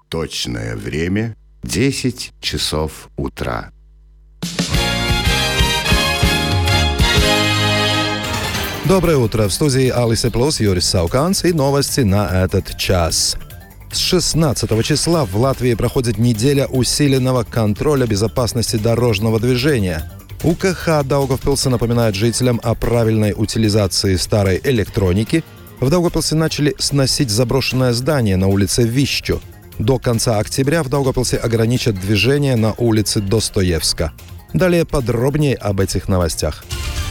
Точное время 10 часов утра. Доброе утро. В студии Алиса Плюс, Юрис Сауканс и новости на этот час. С 16 числа в Латвии проходит неделя усиленного контроля безопасности дорожного движения. УКХ Даугавпилса напоминает жителям о правильной утилизации старой электроники. В Даугавпилсе начали сносить заброшенное здание на улице Вищу. До конца октября в Даугавпилсе ограничат движение на улице Достоевска. Далее подробнее об этих новостях.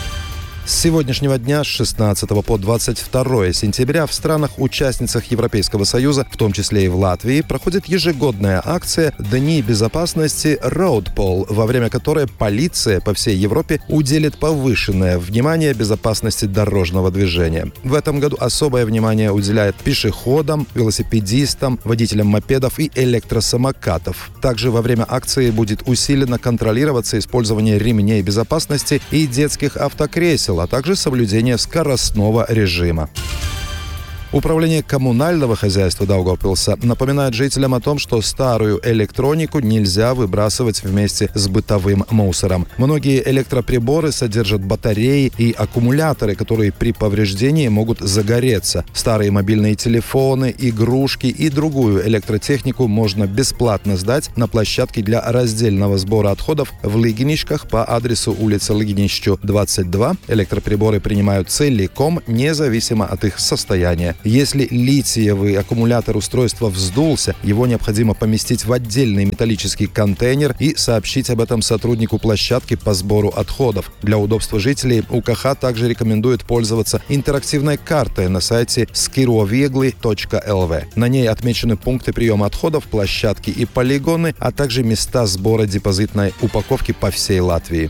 С сегодняшнего дня, с 16 по 22 сентября, в странах-участницах Европейского Союза, в том числе и в Латвии, проходит ежегодная акция «Дни безопасности Roadpol», во время которой полиция по всей Европе уделит повышенное внимание безопасности дорожного движения. В этом году особое внимание уделяет пешеходам, велосипедистам, водителям мопедов и электросамокатов. Также во время акции будет усиленно контролироваться использование ремней безопасности и детских автокресел, а также соблюдение скоростного режима. Управление коммунального хозяйства Даугавпилса напоминает жителям о том, что старую электронику нельзя выбрасывать вместе с бытовым мусором. Многие электроприборы содержат батареи и аккумуляторы, которые при повреждении могут загореться. Старые мобильные телефоны, игрушки и другую электротехнику можно бесплатно сдать на площадке для раздельного сбора отходов в Лыгинишках по адресу улица Лыгинищу, 22. Электроприборы принимают целиком, независимо от их состояния. Если литиевый аккумулятор устройства вздулся, его необходимо поместить в отдельный металлический контейнер и сообщить об этом сотруднику площадки по сбору отходов. Для удобства жителей УКХ также рекомендует пользоваться интерактивной картой на сайте skiroviegli.lv. На ней отмечены пункты приема отходов, площадки и полигоны, а также места сбора депозитной упаковки по всей Латвии.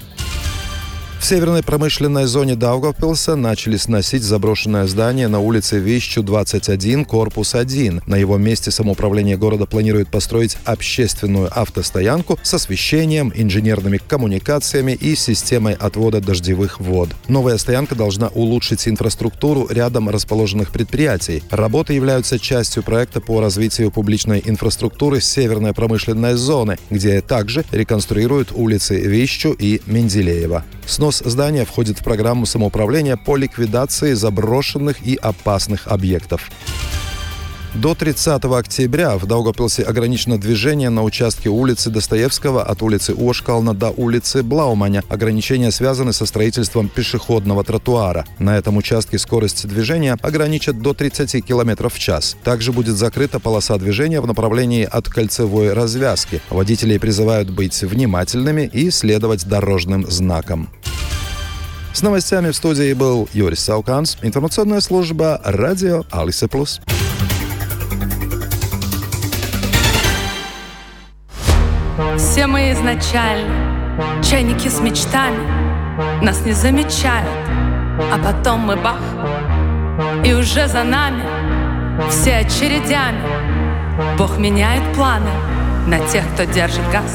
В северной промышленной зоне Даугавпилса начали сносить заброшенное здание на улице Вищу, 21, корпус 1. На его месте самоуправление города планирует построить общественную автостоянку с освещением, инженерными коммуникациями и системой отвода дождевых вод. Новая стоянка должна улучшить инфраструктуру рядом расположенных предприятий. Работы являются частью проекта по развитию публичной инфраструктуры северной промышленной зоны, где также реконструируют улицы Вищу и Менделеева. Снос здания входит в программу самоуправления по ликвидации заброшенных и опасных объектов. До 30 октября в Даугавпилсе ограничено движение на участке улицы Достоевского от улицы Ошкална до улицы Блауманя. Ограничения связаны со строительством пешеходного тротуара. На этом участке скорость движения ограничат до 30 км в час. Также будет закрыта полоса движения в направлении от кольцевой развязки. Водителей призывают быть внимательными и следовать дорожным знакам. С новостями в студии был Юрис Сауканс, информационная служба радио Алиса Плюс. Все мы изначально чайники с мечтами, нас не замечают, а потом мы бах, и уже за нами все очередями. Бог меняет планы на тех, кто держит газ.